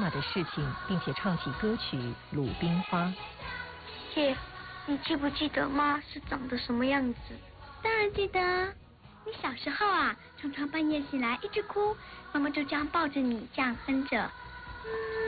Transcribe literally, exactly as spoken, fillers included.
妈的事情，并且唱起歌曲《鲁冰花》。 姐，你记不记得妈是长得什么样子？ 当然记得，你小时候啊，常常半夜醒来一直哭，妈妈就这样抱着你，这样哼着。